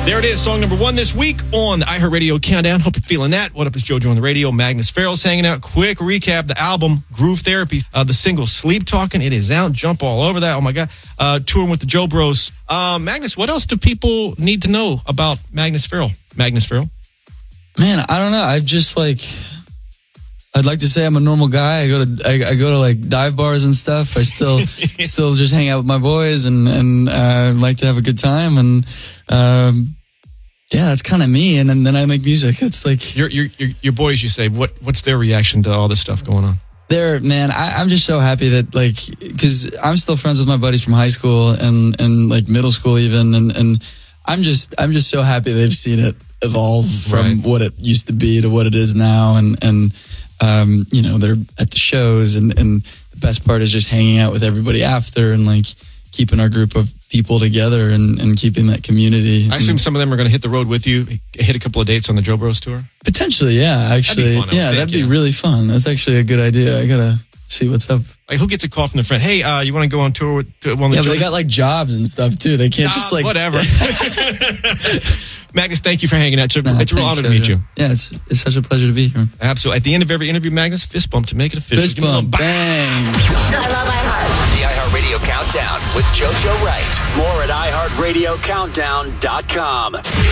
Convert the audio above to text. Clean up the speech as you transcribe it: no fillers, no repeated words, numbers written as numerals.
There it is, song number 1 this week on the iHeartRadio Countdown. Hope you're feeling that. What up, is JoJo on the radio. Magnus Farrell's hanging out. Quick recap, the album, Groove Therapy. The single, Sleep Talking, it is out. Jump all over that. Oh, my God. Touring with the Joe Bros. Magnus, what else do people need to know about Magnus Farrell? Magnus Farrell? Man, I don't know. I've just I'd like to say I'm a normal guy. I go to like dive bars and stuff. I still just hang out with my boys and like to have a good time. And yeah, that's kind of me. And then I make music. It's like your boys. You say what's their reaction to all this stuff going on? Man, I'm just so happy that because I'm still friends with my buddies from high school and like middle school even, and I'm just so happy they've seen it evolve from what it used to be to what it is now, and you know, they're at the shows, and the best part is just hanging out with everybody after and like keeping our group of people together and keeping that community. I assume some of them are going to hit the road with you, hit a couple of dates on the Joe Bros tour? Potentially, yeah, actually. That'd be fun, that'd be really fun. That's actually a good idea. I got to see what's up. Like, who gets a call from the friend? Hey, you want to go on tour with one of the Yeah, but they got like jobs and stuff too. They can't just like... Whatever. Magnus, thank you for hanging out. It's a real honor to meet you. Yeah, it's such a pleasure to be here. Absolutely. At the end of every interview, Magnus, fist bump to make it official. Fist bump, bang. I love iHeart. The iHeartRadio Countdown with JoJo Wright. More at iHeartRadioCountdown.com.